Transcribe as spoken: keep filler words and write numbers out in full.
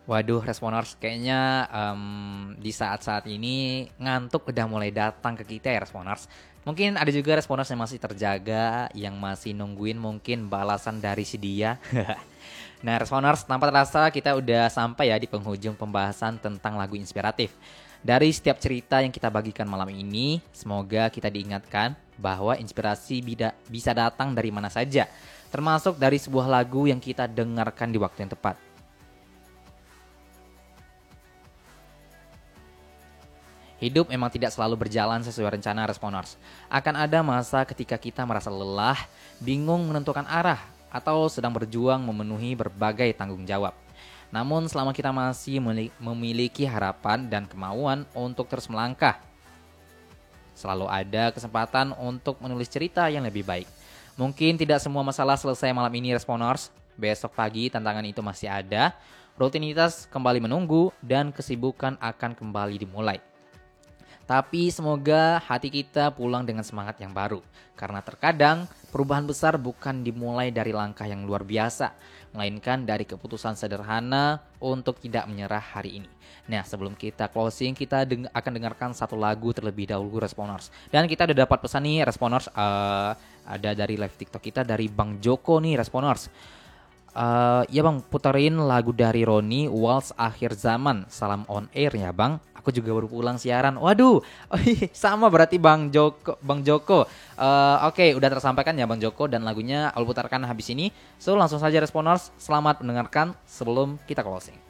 Waduh, Responers kayaknya em, di saat-saat ini ngantuk udah mulai datang ke kita ya Responers. Mungkin ada juga Responers yang masih terjaga, yang masih nungguin mungkin balasan dari si dia. Nah, Responers, tanpa terasa kita udah sampai ya di penghujung pembahasan tentang lagu inspiratif. Dari setiap cerita yang kita bagikan malam ini, semoga kita diingatkan bahwa inspirasi bida- bisa datang dari mana saja, termasuk dari sebuah lagu yang kita dengarkan di waktu yang tepat. Hidup memang tidak selalu berjalan sesuai rencana Responers. Akan ada masa ketika kita merasa lelah, bingung menentukan arah, atau sedang berjuang memenuhi berbagai tanggung jawab. Namun selama kita masih memiliki harapan dan kemauan untuk terus melangkah, selalu ada kesempatan untuk menulis cerita yang lebih baik. Mungkin tidak semua masalah selesai malam ini Responers. Besok pagi tantangan itu masih ada, rutinitas kembali menunggu, dan kesibukan akan kembali dimulai. Tapi semoga hati kita pulang dengan semangat yang baru. Karena terkadang perubahan besar bukan dimulai dari langkah yang luar biasa, melainkan dari keputusan sederhana untuk tidak menyerah hari ini. Nah, sebelum kita closing, kita deng- akan dengarkan satu lagu terlebih dahulu Responers. Dan kita udah dapat pesan nih Responers, uh, ada dari live TikTok kita dari Bang Joko nih Responers. Uh, ya bang, puterin lagu dari Roni, Waltz Akhir Zaman. Salam on air ya bang. Aku juga baru pulang siaran. Waduh, oh iya, sama berarti Bang Joko. Bang Joko. Uh, Oke, okay, udah tersampaikan ya Bang Joko, dan lagunya aku putarkan habis ini. So langsung saja Responers, selamat mendengarkan sebelum kita closing.